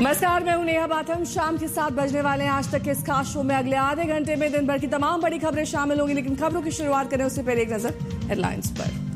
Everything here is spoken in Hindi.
नमस्कार, मैं हूं नेहा बाथम। शाम के 7 बजने वाले हैं आज तक के इस खास शो में। अगले आधे घंटे में दिन भर की तमाम बड़ी खबरें शामिल होंगी, लेकिन खबरों की शुरुआत करें उससे पहले एक नजर हेडलाइंस पर।